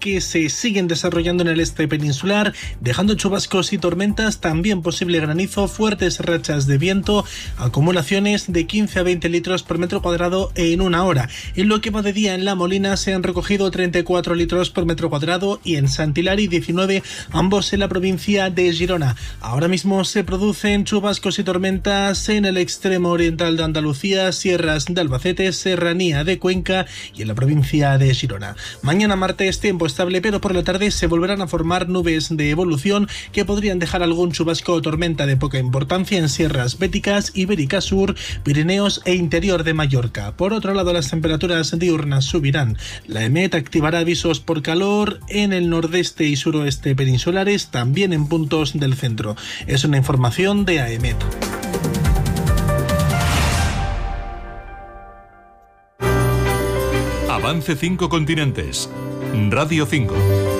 que se siguen desarrollando en el este peninsular, dejando chubascos y tormentas, también posible granizo, fuertes rachas de viento, acumulaciones de 15 a 20 litros por metro cuadrado en una hora. En lo que va de día en La Molina se han recogido 34 litros por metro cuadrado y en Sant Hilari 19, ambos en la provincia de Girona. Ahora mismo se producen chubascos y tormentas en el extremo oriental de Andalucía, sierras de Albacete, serranía de Cuenca y en la provincia de Girona. Mañana martes tiempo estable, pero por la tarde se volverán a formar nubes de evolución que podrían dejar algún chubasco o tormenta de poca importancia en sierras béticas, Ibérica Sur, Pirineos e interior de Mallorca. Por otro lado, las temperaturas diurnas subirán. La EMET activará avisos por calor en el nordeste y suroeste peninsulares, también en puntos del centro. Es una información de AEMET. Avance 5 continentes. Radio 5.